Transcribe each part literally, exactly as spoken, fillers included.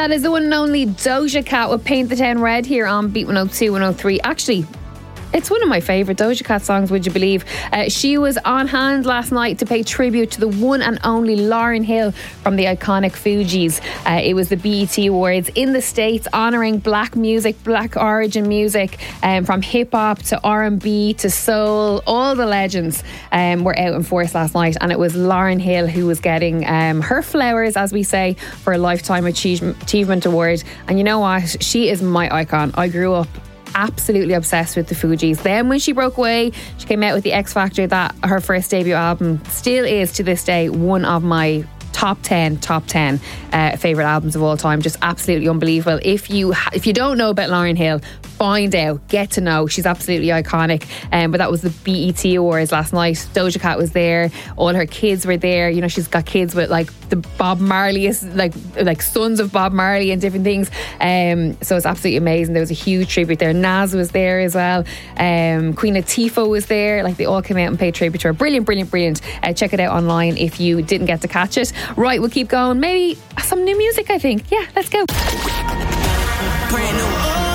That is the one and only Doja Cat with Paint the Town Red here on Beat one oh two, one oh three. Actually, it's one of my favourite Doja Cat songs, would you believe? Uh, she was on hand last night to pay tribute to the one and only Lauryn Hill from the iconic Fugees. Uh, it was the B E T Awards in the States, honouring black music, black origin music, um, from hip-hop to R and B to soul. All the legends um, were out in force last night, and it was Lauryn Hill who was getting um, her flowers, as we say, for a Lifetime Achievement, Achievement Award. And you know what? She is my icon. I grew up absolutely obsessed with the Fugees. Then when she broke away, she came out with the X Factor, that her first debut album still is to this day one of my top ten top ten uh, favourite albums of all time. Just absolutely unbelievable. If you ha- if you don't know about Lauryn Hill, find out, get to know. She's absolutely iconic. Um, but that was the B E T Awards last night. Doja Cat was there, all her kids were there. You know, she's got kids with like the Bob Marley, like like sons of Bob Marley and different things. Um, so it's absolutely amazing. There was a huge tribute there. Nas was there as well. Um, Queen Latifah was there. Like, they all came out and paid tribute to her. Brilliant, brilliant, brilliant. Uh, check it out online if you didn't get to catch it. Right, we'll keep going. Maybe some new music, I think. Yeah, let's go. Brand new.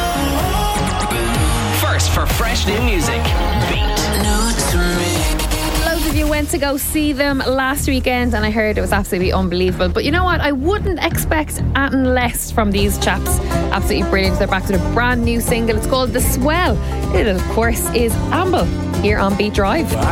First for fresh new music, Beat. Loads of you went to go see them last weekend, and I heard it was absolutely unbelievable. But you know what? I wouldn't expect anything less from these chaps. Absolutely brilliant. They're back with a brand new single. It's called The Swell. It, of course, is Amble here on Beat Drive.